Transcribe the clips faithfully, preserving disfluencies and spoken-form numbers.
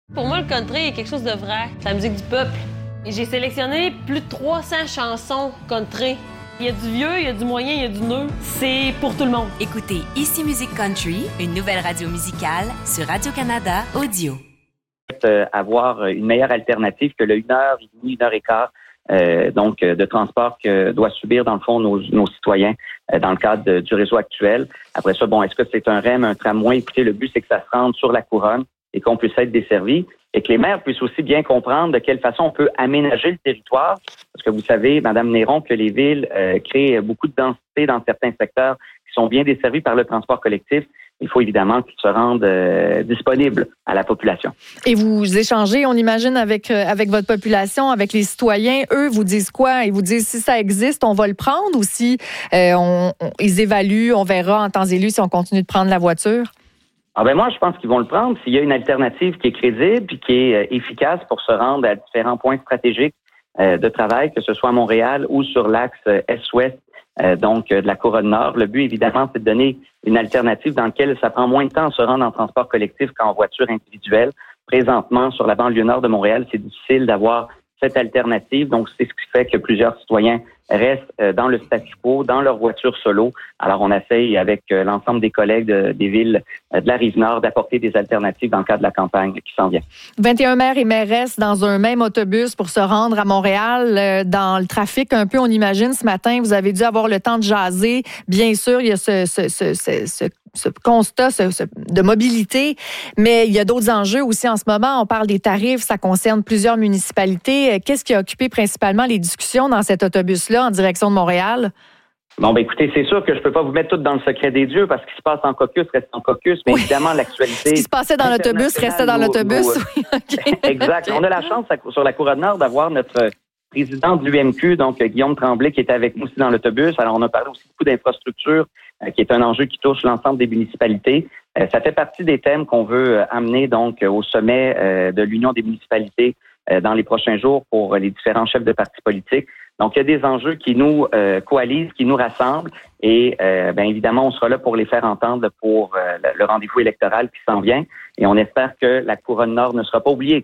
Pour moi, le country est quelque chose de vrai. C'est la musique du peuple. Et j'ai sélectionné plus de trois cents chansons country. Il y a du vieux, il y a du moyen, il y a du neuf. C'est pour tout le monde. Écoutez Ici Musique Country, une nouvelle radio musicale sur Radio-Canada Audio. Euh, avoir une meilleure alternative que le une heure et demie, une heure et quart euh, donc de transport que doivent subir dans le fond nos, nos citoyens euh, dans le cadre de, du réseau actuel. Après ça, bon, est-ce que c'est un R E M, un tramway? Écoutez, le but, c'est que ça se rende sur la couronne et qu'on puisse être desservi et que les maires puissent aussi bien comprendre de quelle façon on peut aménager le territoire. Parce que vous savez, Madame Néron, que les villes euh, créent beaucoup de densité dans certains secteurs qui sont bien desservis par le transport collectif. Il faut évidemment qu'ils se rendent euh, disponibles à la population. Et vous échangez, on imagine, avec, euh, avec votre population, avec les citoyens. Eux vous disent quoi? Ils vous disent si ça existe, on va le prendre ou si euh, on, on, ils évaluent, on verra en temps et lieu si on continue de prendre la voiture? Ah ben moi, je pense qu'ils vont le prendre s'il y a une alternative qui est crédible et qui est euh, efficace pour se rendre à différents points stratégiques euh, de travail, que ce soit à Montréal ou sur l'axe euh, Est-Ouest, euh, donc euh, de la Couronne Nord. Le but, évidemment, c'est de donner une alternative dans laquelle ça prend moins de temps à se rendre en transport collectif qu'en voiture individuelle. Présentement, sur la banlieue nord de Montréal, c'est difficile d'avoir cette alternative. Donc, c'est ce qui fait que plusieurs citoyens restent euh, dans le statu quo, dans leur voiture solo. Alors, on essaye avec euh, l'ensemble des collègues de, des villes euh, de la Rive-Nord d'apporter des alternatives dans le cadre de la campagne qui s'en vient. vingt et un maires et mairesses dans un même autobus pour se rendre à Montréal. Euh, dans le trafic, un peu, on imagine, ce matin, vous avez dû avoir le temps de jaser. Bien sûr, il y a ce, ce, ce, ce, ce ce constat ce, ce, de mobilité, mais il y a d'autres enjeux aussi en ce moment. On parle des tarifs, ça concerne plusieurs municipalités. Qu'est-ce qui a occupé principalement les discussions dans cet autobus-là en direction de Montréal? Bon, ben écoutez, c'est sûr que je peux pas vous mettre tout dans le secret des dieux parce qu'il se passe en caucus reste en caucus, mais oui. Évidemment, l'actualité... Ce qui se passait dans l'autobus restait dans l'autobus, nous, oui. Okay. Exact. Okay. On a la chance sur la Couronne Nord d'avoir notre président de l'U M Q, donc Guillaume Tremblay, qui était avec nous aussi dans l'autobus. Alors, on a parlé aussi beaucoup d'infrastructures, euh, qui est un enjeu qui touche l'ensemble des municipalités. Euh, ça fait partie des thèmes qu'on veut euh, amener donc au sommet euh, de l'Union des municipalités euh, dans les prochains jours pour les différents chefs de partis politiques. Donc, il y a des enjeux qui nous euh, coalisent, qui nous rassemblent et euh, bien évidemment, on sera là pour les faire entendre pour euh, le rendez-vous électoral qui s'en vient et on espère que la Couronne Nord ne sera pas oubliée.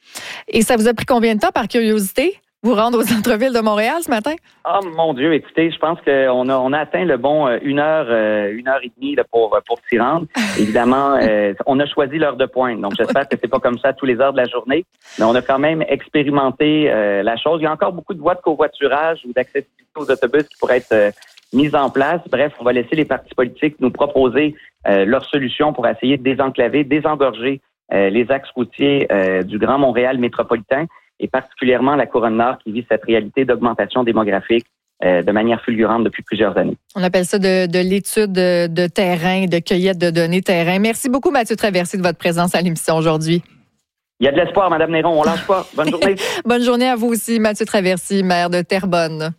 Et ça vous a pris combien de temps, par curiosité, vous rendre au centre-ville de Montréal ce matin? Oh mon Dieu, écoutez, je pense qu'on a on a atteint le bon euh, une heure, euh, une heure et demie là, pour pour s'y rendre. Évidemment, euh, on a choisi l'heure de pointe, donc j'espère que c'est pas comme ça tous les heures de la journée, mais on a quand même expérimenté euh, la chose. Il y a encore beaucoup de voies de covoiturage ou d'accessibilité aux autobus qui pourraient être euh, mises en place. Bref, on va laisser les partis politiques nous proposer euh, leurs solutions pour essayer de désenclaver, désengorger euh, les axes routiers euh, du Grand Montréal métropolitain. Et particulièrement la Couronne Nord qui vit cette réalité d'augmentation démographique euh, de manière fulgurante depuis plusieurs années. On appelle ça de, de l'étude de, de terrain, de cueillette de données terrain. Merci beaucoup, Mathieu Traversy, de votre présence à l'émission aujourd'hui. Il y a de l'espoir, Mme Néron, on lâche pas. Bonne journée. Bonne journée à vous aussi, Mathieu Traversy, maire de Terrebonne.